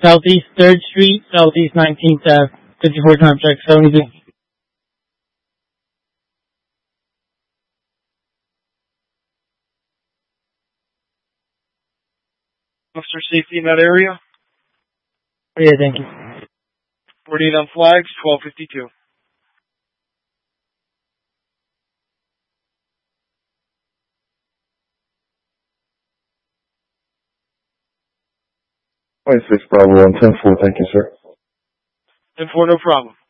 Southeast 3rd Street, Southeast 19th Ave, 54 time check, 72. Officer safety in that area. Yeah, thank you. 48 on flags, 1252. Bravo 110-4, thank you, sir. 10-4, no problem.